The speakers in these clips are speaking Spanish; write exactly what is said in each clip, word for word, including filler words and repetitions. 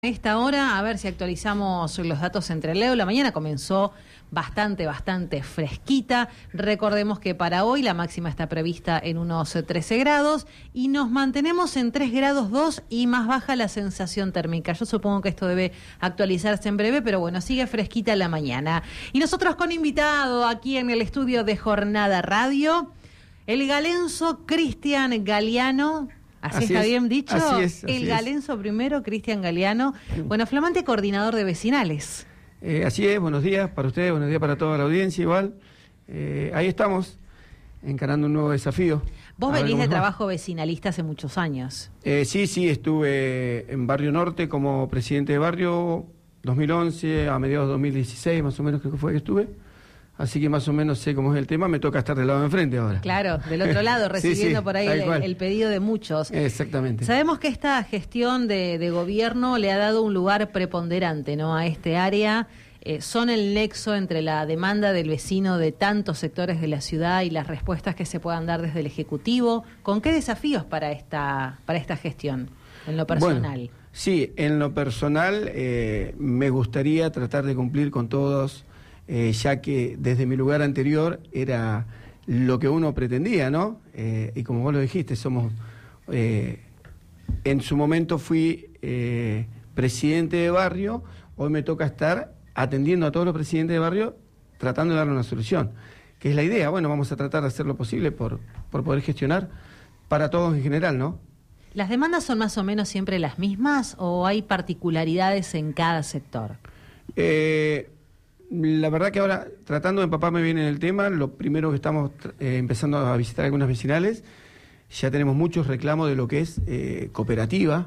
A esta hora, a ver si actualizamos los datos entre Leo. La mañana comenzó bastante, bastante fresquita. Recordemos que para hoy la máxima está prevista en unos trece grados y nos mantenemos en tres grados dos y más baja la sensación térmica. Yo supongo que esto debe actualizarse en breve, pero bueno, sigue fresquita la mañana. Y nosotros con invitado aquí en el estudio de Jornada Radio, el galenso Cristian Galeano. Así, así está es, bien dicho, así es, así el galenso es. primero, Cristian Galeano, bueno, flamante coordinador de vecinales. Eh, así es, buenos días para ustedes, buenos días para toda la audiencia igual. Eh, ahí estamos, encarando un nuevo desafío. Vos venís de trabajo vecinalista hace muchos años. Eh, sí, sí, estuve en Barrio Norte como presidente de barrio dos mil once, a mediados de dos mil dieciséis más o menos creo que fue que estuve. Así que más o menos sé cómo es el tema, me toca estar del lado de enfrente ahora. Claro, del otro lado, recibiendo sí, sí, por ahí el, el pedido de muchos. Exactamente. Sabemos que esta gestión de, de gobierno le ha dado un lugar preponderante, ¿no?, a este área. Eh, son el nexo entre la demanda del vecino de tantos sectores de la ciudad y las respuestas que se puedan dar desde el Ejecutivo. ¿Con qué desafíos para esta, para esta gestión, en lo personal? Bueno, sí, en lo personal eh, me gustaría tratar de cumplir con todos. Eh, ya que desde mi lugar anterior era lo que uno pretendía, ¿no? Eh, y como vos lo dijiste, somos... Eh, en su momento fui eh, presidente de barrio, hoy me toca estar atendiendo a todos los presidentes de barrio, tratando de darle una solución, que es la idea. Bueno, vamos a tratar de hacer lo posible por, por poder gestionar para todos en general, ¿no? ¿Las demandas son más o menos siempre las mismas o hay particularidades en cada sector? Eh... La verdad que ahora, tratando de empaparme bien en el tema, lo primero que estamos eh, empezando a visitar algunas vecinales, ya tenemos muchos reclamos de lo que es eh, cooperativa,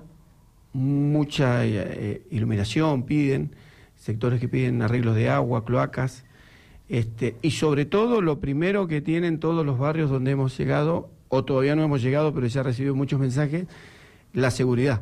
mucha eh, iluminación piden, sectores que piden arreglos de agua, cloacas, este, y sobre todo lo primero que tienen todos los barrios donde hemos llegado, o todavía no hemos llegado, pero ya he recibido muchos mensajes, la seguridad.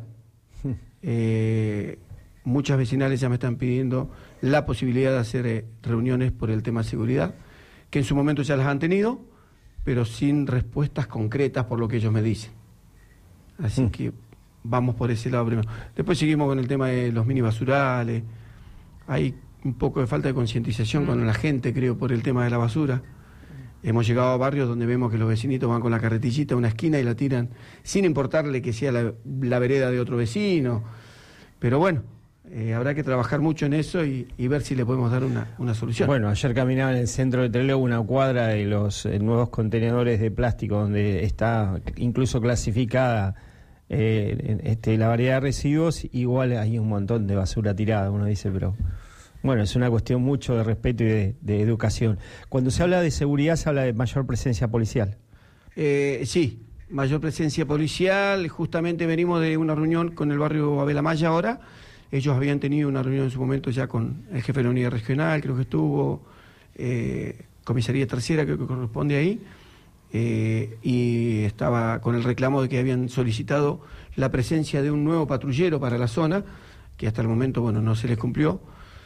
eh, Muchas vecinales ya me están pidiendo la posibilidad de hacer eh, reuniones por el tema de seguridad, que en su momento ya las han tenido, pero sin respuestas concretas por lo que ellos me dicen. Así mm. que vamos por ese lado primero. Después seguimos con el tema de los mini basurales. Hay un poco de falta de concientización mm. con la gente, creo, por el tema de la basura. Mm. Hemos llegado a barrios donde vemos que los vecinitos van con la carretillita a una esquina y la tiran, sin importarle que sea la, la vereda de otro vecino. Pero bueno, Eh, habrá que trabajar mucho en eso y, y ver si le podemos dar una, una solución. Bueno, ayer caminaba en el centro de Trelew una cuadra de los eh, nuevos contenedores de plástico donde está incluso clasificada eh, este, la variedad de residuos. Igual hay un montón de basura tirada, uno dice, pero bueno, es una cuestión mucho de respeto y de, de educación. Cuando se habla de seguridad se habla de mayor presencia policial. Eh, sí, mayor presencia policial. Justamente venimos de una reunión con el barrio Abel Amaya ahora. Ellos habían tenido una reunión en su momento ya con el jefe de la unidad regional, creo que estuvo, eh, comisaría tercera, creo que corresponde ahí, eh, y estaba con el reclamo de que habían solicitado la presencia de un nuevo patrullero para la zona, que hasta el momento, bueno, no se les cumplió.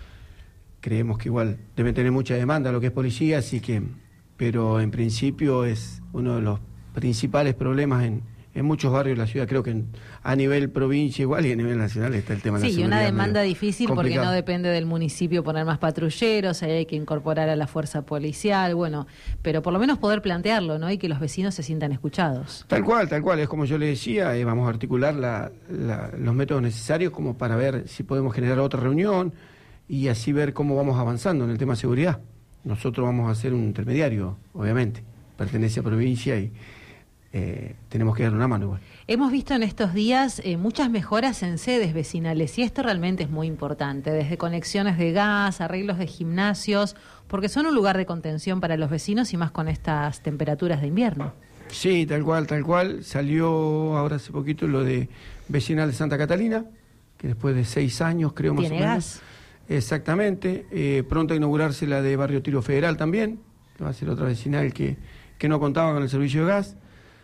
Creemos que igual deben tener mucha demanda lo que es policía, así que, pero en principio es uno de los principales problemas en en muchos barrios de la ciudad, creo que en, a nivel provincia igual y a nivel nacional está el tema de la seguridad. Sí, y una demanda difícil complicado. Porque no depende del municipio poner más patrulleros, ahí hay que incorporar a la fuerza policial, bueno, pero por lo menos poder plantearlo, ¿no? Y que los vecinos se sientan escuchados. Tal cual, tal cual, es como yo le decía, eh, vamos a articular la, la, los métodos necesarios como para ver si podemos generar otra reunión y así ver cómo vamos avanzando en el tema de seguridad. Nosotros vamos a ser un intermediario, obviamente, pertenece a provincia y Eh, tenemos que darle una mano igual. Hemos visto en estos días eh, muchas mejoras en sedes vecinales y esto realmente es muy importante, desde conexiones de gas, arreglos de gimnasios, porque son un lugar de contención para los vecinos y más con estas temperaturas de invierno. Sí, tal cual, tal cual. Salió ahora hace poquito lo de vecinal de Santa Catalina, que después de seis años creo más o menos. ¿Tiene gas? Exactamente. Eh, pronto a inaugurarse la de Barrio Tiro Federal también, que va a ser otra vecinal que, que no contaba con el servicio de gas.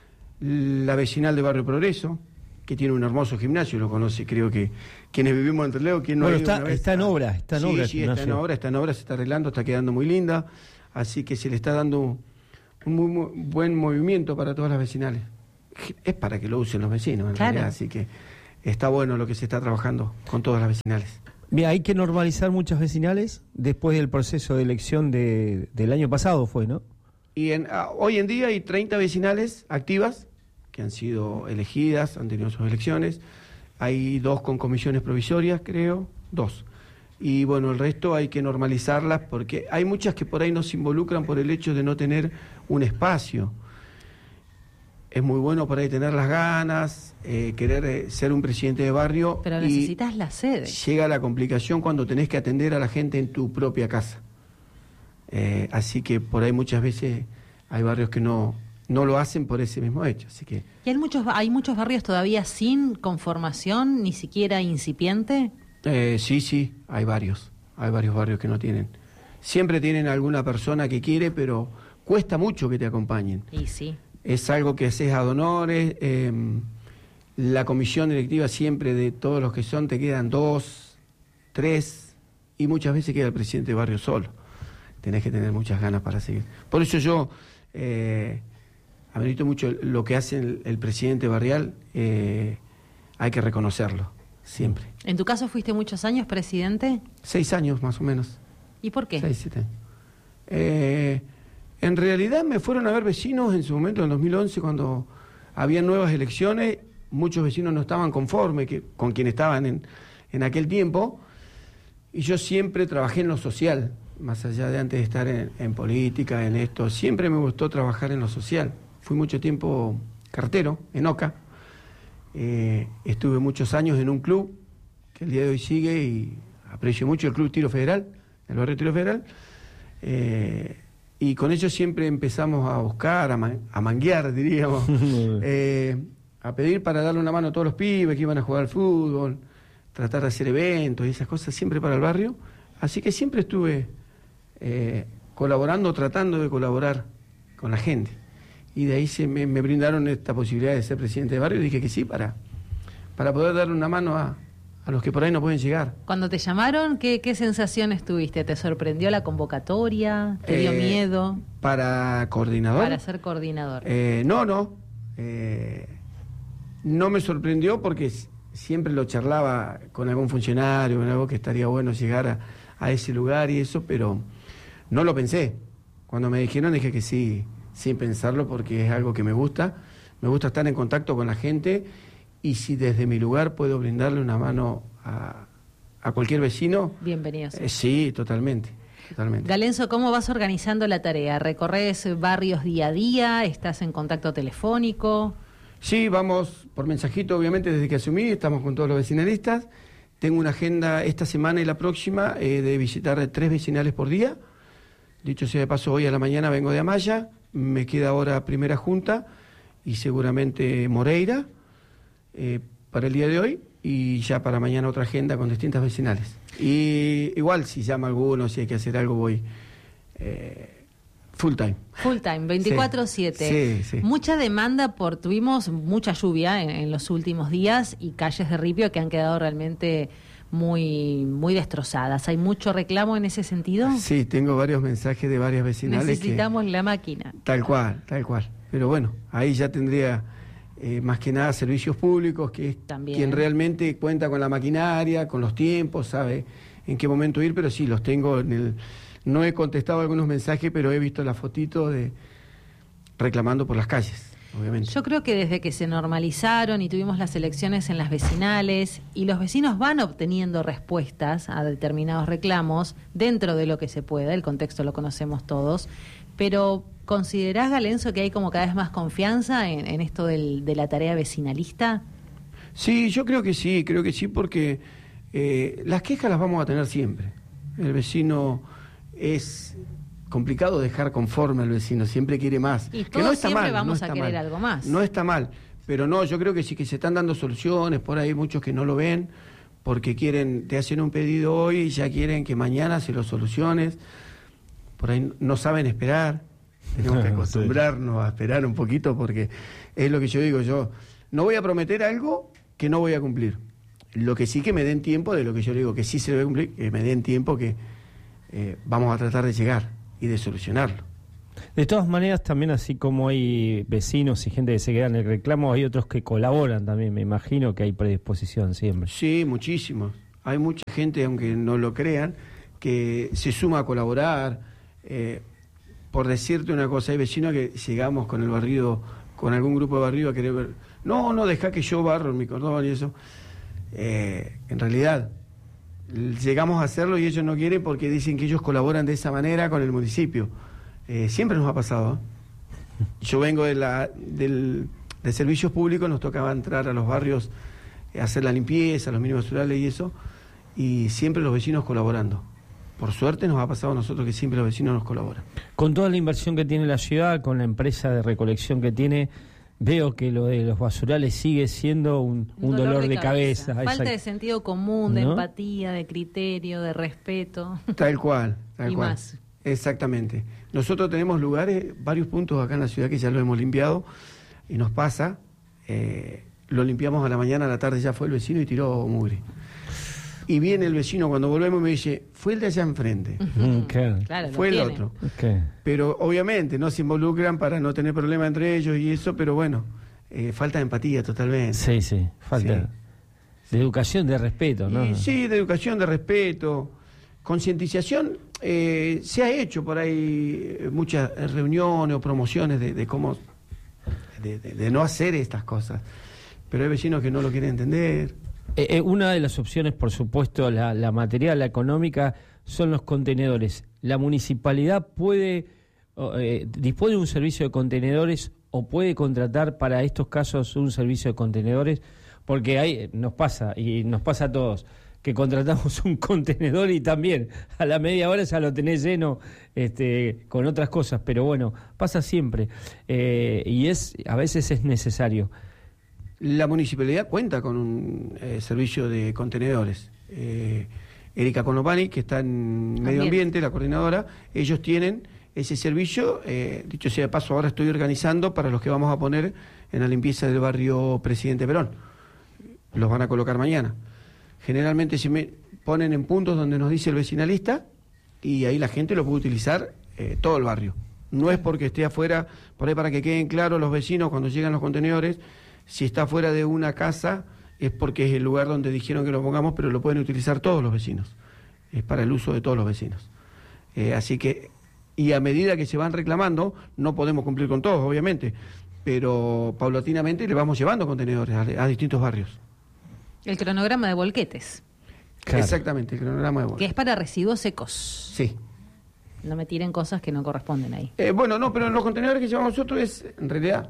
La vecinal de Barrio Progreso, que tiene un hermoso gimnasio, lo conoce, creo que quienes vivimos en Trelew, quien no bueno, ha ido está, una vez, está en obra, está en sí, obra. Sí, está en obra, está en obra, se está arreglando, está quedando muy linda, así que se le está dando un muy, muy buen movimiento para todas las vecinales. Es para que lo usen los vecinos, en claro. realidad, así que está bueno lo que se está trabajando con todas las vecinales. Bien, hay que normalizar muchas vecinales después del proceso de elección de, del año pasado, fue, ¿no? Y en, a, hoy en día hay treinta vecinales activas que han sido elegidas, han tenido sus elecciones. Hay dos con comisiones provisorias, creo, dos. Y bueno, el resto hay que normalizarlas porque hay muchas que por ahí no se involucran por el hecho de no tener un espacio. Es muy bueno por ahí tener las ganas, eh, querer eh, ser un presidente de barrio. Pero necesitas la sede. Llega la complicación cuando tenés que atender a la gente en tu propia casa. Eh, así que por ahí muchas veces hay barrios que no, no lo hacen por ese mismo hecho. Así que ¿Y hay muchos, hay muchos barrios todavía sin conformación, ni siquiera incipiente? eh, sí, sí, hay varios. Hay varios barrios que no tienen. Siempre tienen alguna persona que quiere, pero cuesta mucho que te acompañen. Y sí. Es algo que haces ad honores. Eh, la comisión directiva siempre de todos los que son te quedan dos, tres, y muchas veces queda el presidente de barrio solo. Tenés que tener muchas ganas para seguir. Por eso yo eh, amerito mucho lo que hace el, el presidente barrial, eh, hay que reconocerlo, siempre. ¿En tu caso fuiste muchos años presidente? Seis años más o menos. ¿Y por qué? Seis, siete años. Eh, en realidad me fueron a ver vecinos en su momento, en dos mil once, cuando había nuevas elecciones. Muchos vecinos no estaban conformes que, con quien estaban en, en aquel tiempo. Y yo siempre trabajé en lo social, más allá de antes de estar en, en política, en esto. Siempre me gustó trabajar en lo social. Fui mucho tiempo cartero en Oca. Eh, estuve muchos años en un club que el día de hoy sigue y aprecio mucho el Club Tiro Federal, el barrio Tiro Federal. Eh, y con ellos siempre empezamos a buscar, a, man, a manguear, diríamos, eh, a pedir para darle una mano a todos los pibes que iban a jugar al fútbol, tratar de hacer eventos y esas cosas siempre para el barrio. Así que siempre estuve eh, colaborando, tratando de colaborar con la gente. Y de ahí se me, me brindaron esta posibilidad de ser presidente de barrio y dije que sí, para, para poder darle una mano a, a los que por ahí no pueden llegar. Cuando te llamaron, ¿qué, qué sensaciones tuviste? ¿Te sorprendió la convocatoria? ¿Te dio Eh, miedo? ¿Para coordinador? Para ser coordinador. Eh, no, no. Eh, no me sorprendió porque siempre lo charlaba con algún funcionario, con algo que estaría bueno llegar a, a ese lugar y eso, pero no lo pensé. Cuando me dijeron dije que sí, sin pensarlo, porque es algo que me gusta. Me gusta estar en contacto con la gente y si desde mi lugar puedo brindarle una mano a, a cualquier vecino. Bienvenidos. Eh, sí, totalmente. Totalmente. Galenzo, ¿cómo vas organizando la tarea? ¿Recorres barrios día a día? ¿Estás en contacto telefónico? Sí, vamos por mensajito, obviamente, desde que asumí, estamos con todos los vecinalistas. Tengo una agenda esta semana y la próxima eh, de visitar tres vecinales por día. Dicho sea de paso, hoy a la mañana vengo de Amaya, me queda ahora primera junta y seguramente Moreira eh, para el día de hoy y ya para mañana otra agenda con distintas vecinales. Y igual si llama alguno, si hay que hacer algo, voy eh, full time. Full time, veinticuatro siete. Sí, sí. Mucha demanda por, tuvimos mucha lluvia en, en los últimos días y calles de ripio que han quedado realmente muy, muy destrozadas. ¿Hay mucho reclamo en ese sentido? Sí, tengo varios mensajes de varias vecinales. Necesitamos que, la máquina. Tal cual, tal cual. Pero bueno, ahí ya tendría eh, más que nada servicios públicos, que es También. quien realmente cuenta con la maquinaria, con los tiempos, sabe en qué momento ir, pero sí, los tengo en el... No he contestado algunos mensajes, pero he visto la fotito de reclamando por las calles. Obviamente. Yo creo que desde que se normalizaron y tuvimos las elecciones en las vecinales y los vecinos van obteniendo respuestas a determinados reclamos dentro de lo que se pueda, el contexto lo conocemos todos, pero ¿considerás, Galenzo, que hay como cada vez más confianza en, en esto del, de la tarea vecinalista? Sí, yo creo que sí, creo que sí, porque eh, las quejas las vamos a tener siempre. El vecino es... complicado dejar conforme al vecino, siempre quiere más. Y que no está siempre mal, vamos no a está querer mal. algo más. No está mal, pero no, yo creo que sí que se están dando soluciones, por ahí muchos que no lo ven, porque quieren, te hacen un pedido hoy y ya quieren que mañana se lo soluciones, por ahí no saben esperar, tenemos que acostumbrarnos a esperar un poquito, porque es lo que yo digo, yo no voy a prometer algo que no voy a cumplir. Lo que sí que me den tiempo de lo que yo digo, que sí se debe cumplir, que me den tiempo que eh, vamos a tratar de llegar y de solucionarlo. De todas maneras, también así como hay vecinos y gente que se queda en el reclamo, hay otros que colaboran también. Me imagino que hay predisposición siempre. Sí, muchísimos. Hay mucha gente, aunque no lo crean, que se suma a colaborar. Eh, por decirte una cosa, hay vecinos que llegamos con el barrido, con algún grupo de barrido a querer ver, no, no, deja que yo barro en mi cordón y eso. Eh, en realidad, llegamos a hacerlo y ellos no quieren porque dicen que ellos colaboran de esa manera con el municipio. Eh, siempre nos ha pasado. ¿eh? Yo vengo de, la, del, de servicios públicos, nos tocaba entrar a los barrios, eh, hacer la limpieza, los mínimos naturales y eso, y siempre los vecinos colaborando. Por suerte nos ha pasado a nosotros que siempre los vecinos nos colaboran. Con toda la inversión que tiene la ciudad, con la empresa de recolección que tiene, veo que lo de los basurales sigue siendo un, un, un dolor, dolor de, de cabeza. cabeza. Falta Exacto. de sentido común, de ¿No? empatía, de criterio, de respeto. Tal cual, tal y cual. más. Exactamente. Nosotros tenemos lugares, varios puntos acá en la ciudad que ya lo hemos limpiado y nos pasa, eh, lo limpiamos a la mañana, a la tarde ya fue el vecino y tiró mugre. Y viene el vecino cuando volvemos y me dice, fue el de allá enfrente. Uh-huh. Okay. Claro, fue el tiene. otro. Okay. Pero obviamente no se involucran para no tener problemas entre ellos y eso, pero bueno, eh, falta de empatía totalmente. Sí, sí, falta Sí. de educación, de respeto, ¿no? Y sí, de educación, de respeto, concientización. Eh, se ha hecho por ahí eh, muchas reuniones o promociones de, de cómo, de, de, de no hacer estas cosas, pero hay vecinos que no lo quieren entender. Eh, eh, una de las opciones, por supuesto, la, la material, la económica, son los contenedores. La municipalidad puede, eh, dispone de un servicio de contenedores o puede contratar para estos casos un servicio de contenedores, porque hay, nos pasa, y nos pasa a todos, que contratamos un contenedor y también a la media hora ya lo tenés lleno este, con otras cosas, pero bueno, pasa siempre, eh, y es a veces es necesario. La municipalidad cuenta con un eh, servicio de contenedores. Eh, Erika Conopani, que está en Medio Ambiente, la coordinadora, ellos tienen ese servicio. Eh, dicho sea de paso, ahora estoy organizando para los que vamos a poner en la limpieza del barrio Presidente Perón. Los van a colocar mañana. Generalmente se me ponen en puntos donde nos dice el vecinalista y ahí la gente lo puede utilizar eh, todo el barrio. No es porque esté afuera, por ahí para que queden claros los vecinos cuando llegan los contenedores, si está fuera de una casa es porque es el lugar donde dijeron que lo pongamos, pero lo pueden utilizar todos los vecinos. Es para el uso de todos los vecinos. Eh, así que, y a medida que se van reclamando, no podemos cumplir con todos, obviamente, pero paulatinamente le vamos llevando contenedores a, a distintos barrios. El cronograma de volquetes. Claro. Exactamente, el cronograma de volquetes. Que es para residuos secos. Sí. No me tiren cosas que no corresponden ahí. Eh, bueno, no, pero en los contenedores que llevamos nosotros es, en realidad,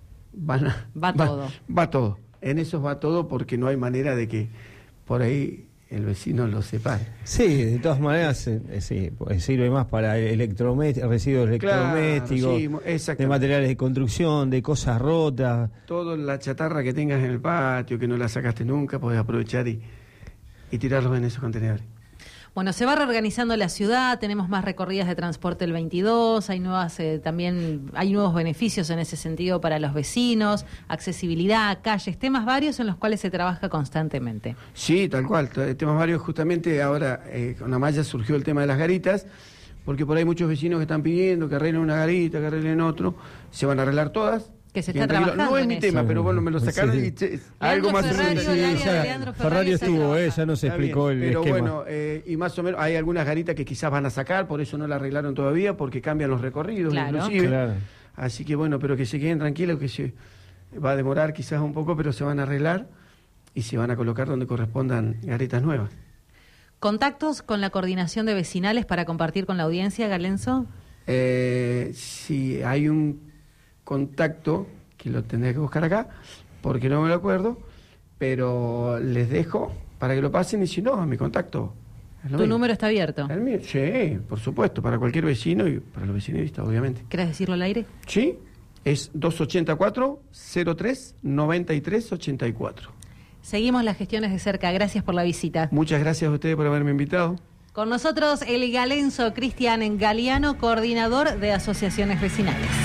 van a, va, va todo. Va todo. En esos va todo porque no hay manera de que por ahí el vecino lo separe. Sí, de todas maneras, eh, sí, sirve más para electrodomésticos, residuos electrodomésticos, claro, sí, de materiales de construcción, de cosas rotas. Toda la chatarra que tengas en el patio, que no la sacaste nunca, podés aprovechar y, y tirarlos en esos contenedores. Bueno, se va reorganizando la ciudad, tenemos más recorridas de transporte el veintidós, hay nuevas eh, también hay nuevos beneficios en ese sentido para los vecinos, accesibilidad, calles, temas varios en los cuales se trabaja constantemente. Sí, tal cual, temas varios. Justamente ahora eh, con Amaya surgió el tema de las garitas, porque por ahí muchos vecinos que están pidiendo que arreglen una garita, que arreglen otro, se van a arreglar todas. Que se está trabajando. No es mi tema, pero bueno, me lo sacaron sí, sí. y che, algo más o menos. Ferrari estuvo, eh, ya nos explicó bien, el pero esquema. Pero bueno, eh, y más o menos hay algunas garitas que quizás van a sacar, por eso no la arreglaron todavía, porque cambian los recorridos, claro. inclusive. Claro. Así que bueno, pero que se queden tranquilos, que se va a demorar quizás un poco, pero se van a arreglar y se van a colocar donde correspondan garitas nuevas. ¿Contactos con la coordinación de vecinales para compartir con la audiencia, Galenzo? Eh, sí, hay un contacto que lo tendré que buscar acá, porque no me lo acuerdo, pero les dejo para que lo pasen y si no, a mi contacto. ¿Tu mismo. número está abierto? El mío, sí, por supuesto, para cualquier vecino y para los vecinistas, obviamente. ¿Querés decirlo al aire? Sí, es dos ochenta y cuatro, cero tres, noventa y tres ochenta y cuatro. Seguimos las gestiones de cerca, gracias por la visita. Muchas gracias a ustedes por haberme invitado. Con nosotros el galenzo Cristian Galeano, coordinador de asociaciones vecinales.